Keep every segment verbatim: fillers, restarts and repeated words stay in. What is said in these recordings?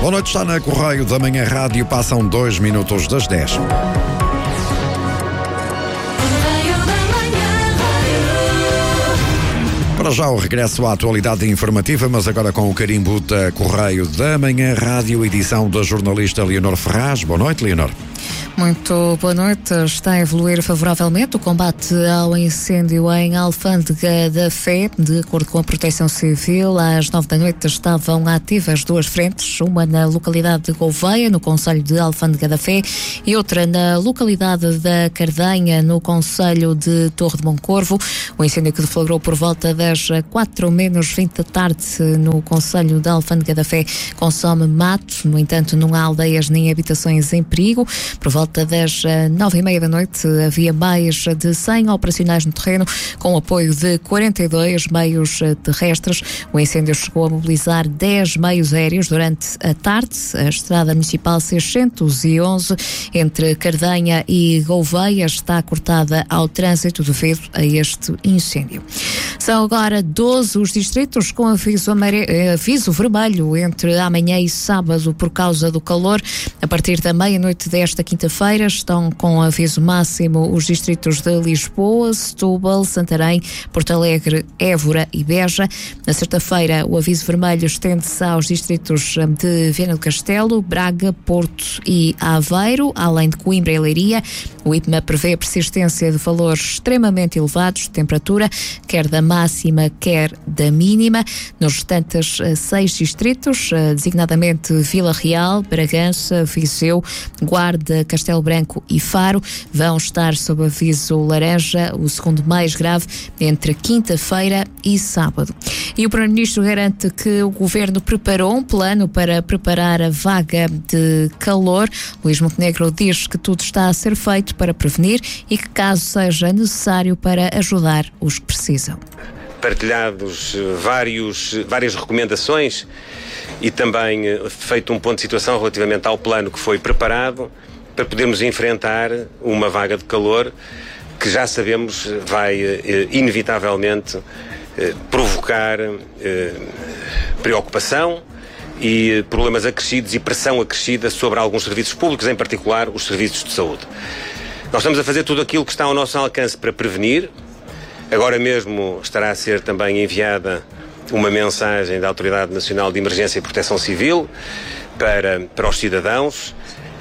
Boa noite, está na Correio da Manhã Rádio, passam dois minutos das dez. Para já o regresso à atualidade informativa, mas agora com o carimbo da Correio da Manhã Rádio, edição da jornalista Leonor Ferraz. Boa noite, Leonor. Muito boa noite. Está a evoluir favoravelmente o combate ao incêndio em Alfândega da Fé. De acordo com a Proteção Civil, às nove da noite estavam ativas duas frentes, uma na localidade de Gouveia, no concelho de Alfândega da Fé, e outra na localidade da Cardanha, no concelho de Torre de Moncorvo. O incêndio que deflagrou por volta das quatro menos vinte da tarde no concelho de Alfândega da Fé consome mato. No entanto, não há aldeias nem habitações em perigo. Por volta das nove e meia da noite havia mais de cem operacionais no terreno, com apoio de quarenta e dois meios terrestres. O incêndio chegou a mobilizar dez meios aéreos durante a tarde. A estrada municipal seiscentos e onze entre Cardanha e Gouveia está cortada ao trânsito devido a este incêndio. São agora doze os distritos com aviso, amare... aviso vermelho entre amanhã e sábado por causa do calor. A partir da meia-noite desta quinta-feira estão com aviso máximo os distritos de Lisboa, Setúbal, Santarém, Porto Alegre, Évora e Beja. Na sexta-feira o aviso vermelho estende-se aos distritos de Viana do Castelo, Braga, Porto e Aveiro, além de Coimbra e Leiria. O I P M A prevê a persistência de valores extremamente elevados de temperatura, quer da máxima, quer da mínima. Nos restantes seis distritos, designadamente Vila Real, Bragança, Viseu, Guarda, Castelo Branco e Faro, vão estar sob aviso laranja, o segundo mais grave, entre quinta-feira e sábado. E o Primeiro-Ministro garante que o Governo preparou um plano para preparar a vaga de calor. Luís Montenegro diz que tudo está a ser feito para prevenir e que, caso seja necessário, para ajudar os que precisam. Partilhados vários, várias recomendações e também feito um ponto de situação relativamente ao plano que foi preparado para podermos enfrentar uma vaga de calor que já sabemos vai inevitavelmente provocar preocupação e problemas acrescidos e pressão acrescida sobre alguns serviços públicos, em particular os serviços de saúde. Nós estamos a fazer tudo aquilo que está ao nosso alcance para prevenir. Agora mesmo estará a ser também enviada uma mensagem da Autoridade Nacional de Emergência e Proteção Civil para, para os cidadãos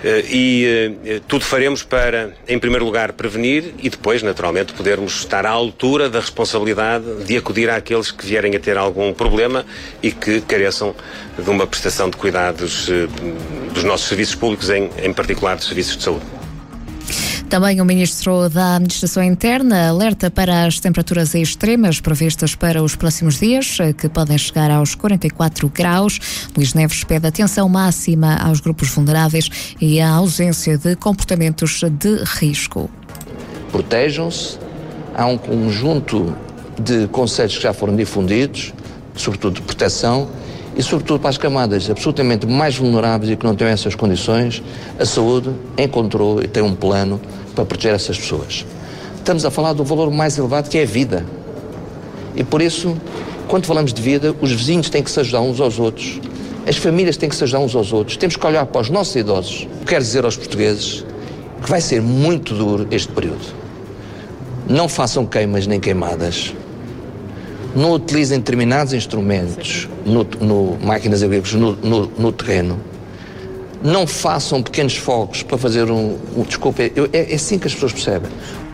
e uh, tudo faremos para, em primeiro lugar, prevenir e depois, naturalmente, podermos estar à altura da responsabilidade de acudir àqueles que vierem a ter algum problema e que careçam de uma prestação de cuidados uh, dos nossos serviços públicos, em, em particular dos serviços de saúde. Também o Ministro da Administração Interna alerta para as temperaturas extremas previstas para os próximos dias, que podem chegar aos quarenta e quatro graus. Luís Neves pede atenção máxima aos grupos vulneráveis e à ausência de comportamentos de risco. Protejam-se. Há um conjunto de conceitos que já foram difundidos, sobretudo de proteção, e sobretudo para as camadas absolutamente mais vulneráveis e que não têm essas condições, a saúde encontrou e tem um plano para proteger essas pessoas. Estamos a falar do valor mais elevado, que é a vida. E por isso, quando falamos de vida, os vizinhos têm que se ajudar uns aos outros, as famílias têm que se ajudar uns aos outros, temos que olhar para os nossos idosos. Quero dizer aos portugueses que vai ser muito duro este período. Não façam queimas nem queimadas. Não utilizem determinados instrumentos, no, no, máquinas agrícolas, no, no, no terreno. Não façam pequenos fogos para fazer um... um desculpa, é, é assim que as pessoas percebem.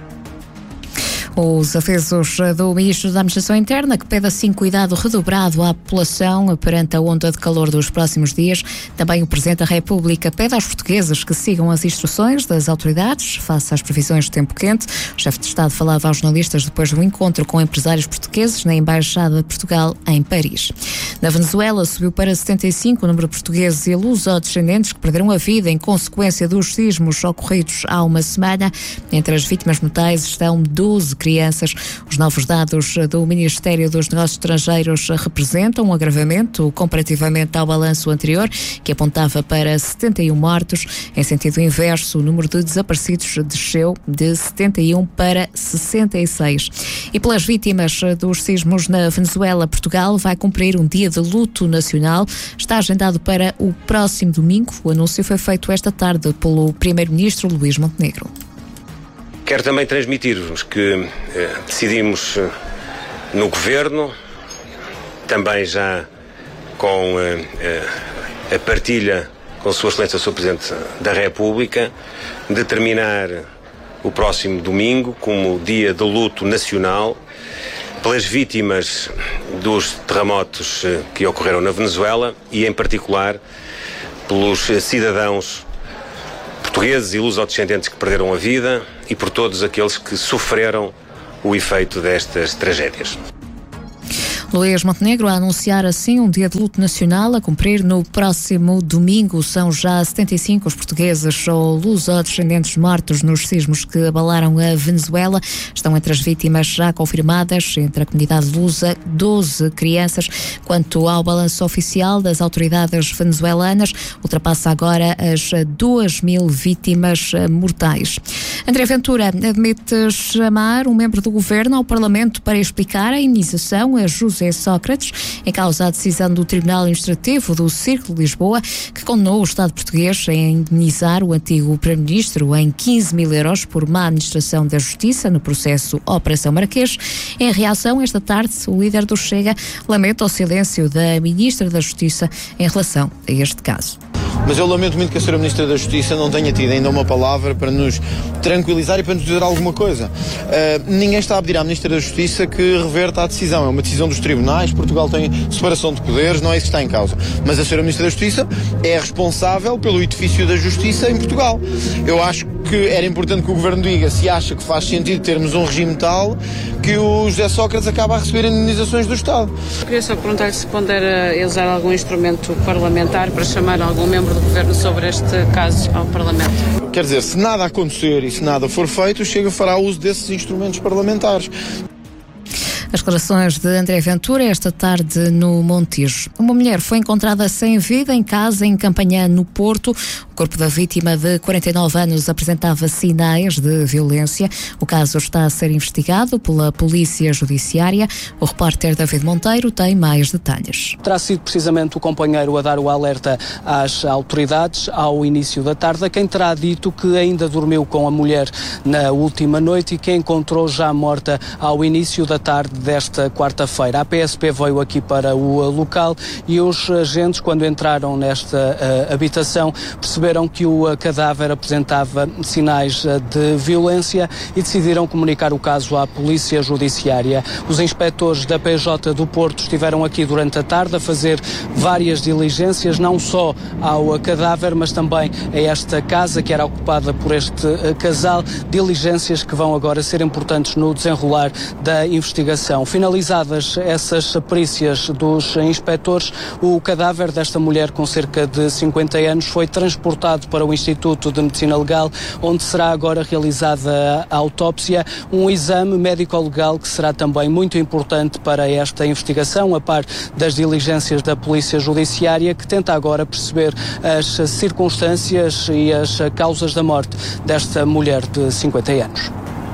Os avisos do Ministro da Administração Interna, que pede assim cuidado redobrado à população perante a onda de calor dos próximos dias. Também o Presidente da República pede aos portugueses que sigam as instruções das autoridades face às previsões de tempo quente. O chefe de Estado falava aos jornalistas depois do encontro com empresários portugueses na Embaixada de Portugal em Paris. Na Venezuela subiu para setenta e cinco o número de portugueses e luso-descendentes que perderam a vida em consequência dos sismos ocorridos há uma semana. Entre as vítimas mortais estão doze crianças. Os novos dados do Ministério dos Negócios Estrangeiros representam um agravamento comparativamente ao balanço anterior, que apontava para setenta e um mortos. Em sentido inverso, o número de desaparecidos desceu de setenta e um para sessenta e seis. E pelas vítimas dos sismos na Venezuela, Portugal vai cumprir um dia de luto nacional. Está agendado para o próximo domingo. O anúncio foi feito esta tarde pelo primeiro-ministro Luís Montenegro. Quero também transmitir-vos que eh, decidimos eh, no Governo, também já com eh, eh, a partilha com Sua Excelência, Senhor Presidente da República, determinar o próximo domingo como dia de luto nacional pelas vítimas dos terremotos eh, que ocorreram na Venezuela e, em particular, pelos eh, cidadãos portugueses e lusodescendentes que perderam a vida e por todos aqueles que sofreram o efeito destas tragédias. Luís Montenegro a anunciar assim um dia de luto nacional a cumprir no próximo domingo. São já setenta e cinco os portugueses ou lusodescendentes mortos nos sismos que abalaram a Venezuela. Estão entre as vítimas já confirmadas, entre a comunidade lusa, doze crianças. Quanto ao balanço oficial das autoridades venezuelanas, ultrapassa agora as duas mil vítimas mortais. André Ventura admite chamar um membro do governo ao Parlamento para explicar a indenização a José Sócrates, em causa a decisão do Tribunal Administrativo do Círculo de Lisboa, que condenou o Estado português a indenizar o antigo Primeiro-Ministro em quinze mil euros por má administração da Justiça no processo Operação Marquês. Em reação, esta tarde, o líder do Chega lamenta o silêncio da Ministra da Justiça em relação a este caso. Mas eu lamento muito que a senhora Ministra da Justiça não tenha tido ainda uma palavra para nos tranquilizar e para nos dizer alguma coisa. Uh, ninguém está a pedir à Ministra da Justiça que reverta a decisão. É uma decisão dos tribunais, Portugal tem separação de poderes, não é isso que está em causa. Mas a senhora Ministra da Justiça é responsável pelo edifício da Justiça em Portugal. Eu acho que era importante que o Governo diga se acha que faz sentido termos um regime tal que o José Sócrates acaba a receber indenizações do Estado. Queria só perguntar-lhe se pondera usar algum instrumento parlamentar para chamar algum membro do Governo sobre este caso ao Parlamento. Quer dizer, se nada acontecer e se nada for feito, o Chega fará uso desses instrumentos parlamentares. As declarações de André Ventura esta tarde no Montijo. Uma mulher foi encontrada sem vida em casa em Campanhã, no Porto. O corpo da vítima, de quarenta e nove anos, apresentava sinais de violência. O caso está a ser investigado pela Polícia Judiciária. O repórter David Monteiro tem mais detalhes. Terá sido precisamente o companheiro a dar o alerta às autoridades ao início da tarde, quem terá dito que ainda dormiu com a mulher na última noite e que a encontrou já morta ao início da tarde desta quarta-feira. A P S P veio aqui para o local e os agentes, quando entraram nesta uh, habitação, perceberam que o uh, cadáver apresentava sinais uh, de violência e decidiram comunicar o caso à Polícia Judiciária. Os inspectores da P J do Porto estiveram aqui durante a tarde a fazer várias diligências, não só ao uh, cadáver, mas também a esta casa que era ocupada por este uh, casal, diligências que vão agora ser importantes no desenrolar da investigação. Finalizadas essas perícias dos inspectores, o cadáver desta mulher com cerca de cinquenta anos foi transportado para o Instituto de Medicina Legal, onde será agora realizada a autópsia, um exame médico-legal que será também muito importante para esta investigação, a par das diligências da Polícia Judiciária, que tenta agora perceber as circunstâncias e as causas da morte desta mulher de cinquenta anos.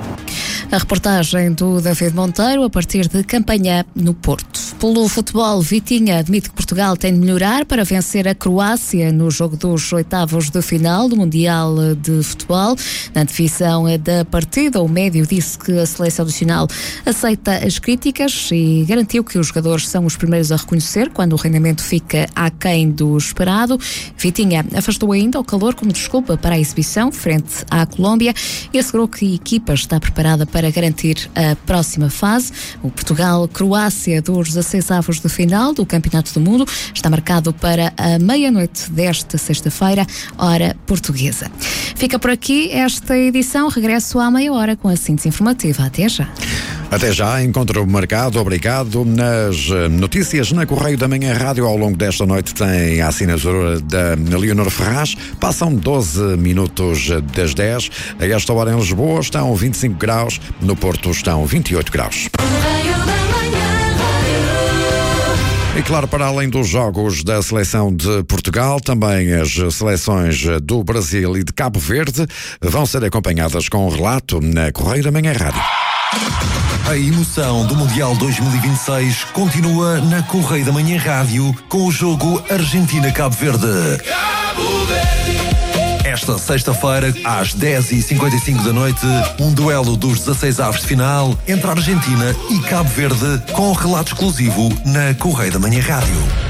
A reportagem do David Monteiro a partir de Campanhã, no Porto. Pelo futebol, Vitinha admite que Portugal tem de melhorar para vencer a Croácia no jogo dos oitavos de final do Mundial de Futebol. Na divisão da partida, o médio disse que a seleção nacional aceita as críticas e garantiu que os jogadores são os primeiros a reconhecer quando o rendimento fica aquém do esperado. Vitinha afastou ainda o calor como desculpa para a exibição frente à Colômbia e assegurou que a equipa está preparada para para garantir a próxima fase. O Portugal-Croácia dos dezasseis avos de final do Campeonato do Mundo está marcado para a meia-noite desta sexta-feira, hora portuguesa. Fica por aqui esta edição. Regresso à meia hora com a síntese informativa. Até já. Até já, encontro marcado, obrigado. Nas notícias na Correio da Manhã Rádio, ao longo desta noite, tem a assinatura da Leonor Ferraz. Passam doze minutos das dez. A esta hora em Lisboa estão vinte e cinco graus, no Porto estão vinte e oito graus. E claro, para além dos jogos da seleção de Portugal, também as seleções do Brasil e de Cabo Verde vão ser acompanhadas com um relato na Correio da Manhã Rádio. A emoção do Mundial dois mil e vinte e seis continua na Correio da Manhã Rádio com o jogo Argentina-Cabo Verde. Cabo Verde. Esta sexta-feira, às dez e cinquenta e cinco da noite, um duelo dos dezasseis avos de final entre a Argentina e Cabo Verde com um relato exclusivo na Correio da Manhã Rádio.